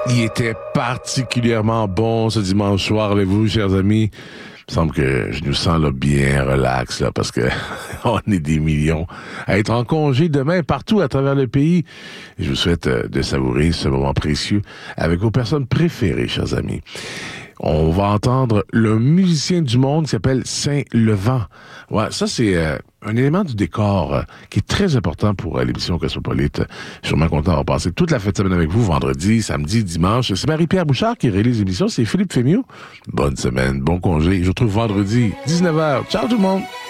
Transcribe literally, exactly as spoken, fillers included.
Il était particulièrement bon ce dimanche soir avec vous, chers amis. Il me semble que je nous sens là bien relax, là, parce que on est des millions à être en congé demain partout à travers le pays. Et je vous souhaite de savourer ce moment précieux avec vos personnes préférées, chers amis. On va entendre le musicien du monde qui s'appelle Saint-Levant. Ouais, ça, c'est euh, un élément du décor euh, qui est très important pour euh, l'émission Cosmopolite. Je suis sûrement content d'avoir passé toute la fête de semaine avec vous, vendredi, samedi, dimanche. C'est Marie-Pierre Bouchard qui réalise l'émission. C'est Philippe Fémieux. Bonne semaine, bon congé. Je vous retrouve vendredi, dix-neuf heures. Ciao tout le monde!